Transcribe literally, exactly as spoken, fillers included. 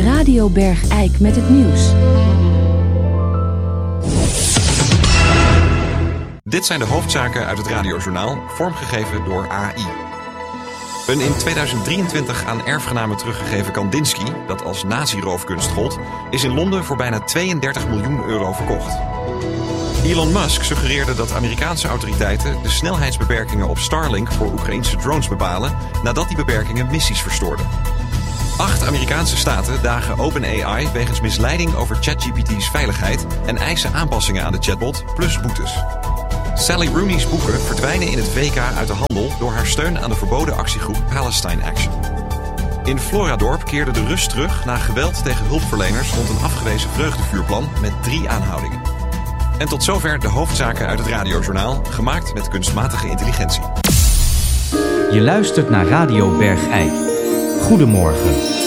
Radio Bergijk met het nieuws. Dit zijn de hoofdzaken uit het radiojournaal, vormgegeven door A I. Een in tweeduizend drieëntwintig aan erfgenamen teruggegeven Kandinsky, dat als nazi-roofkunst gold, is in Londen voor bijna tweeëndertig miljoen euro verkocht. Elon Musk suggereerde dat Amerikaanse autoriteiten de snelheidsbeperkingen op Starlink voor Oekraïnse drones bepalen nadat die beperkingen missies verstoorden. Acht Amerikaanse staten dagen OpenAI wegens misleiding over ChatGPT's veiligheid en eisen aanpassingen aan de chatbot plus boetes. Sally Rooney's boeken verdwijnen in het V K uit de handel door haar steun aan de verboden actiegroep Palestine Action. In Floradorp keerde de rust terug na geweld tegen hulpverleners rond een afgewezen vreugdevuurplan met drie aanhoudingen. En tot zover de hoofdzaken uit het radiojournaal, gemaakt met kunstmatige intelligentie. Je luistert naar Radio Bergijk. Goedemorgen.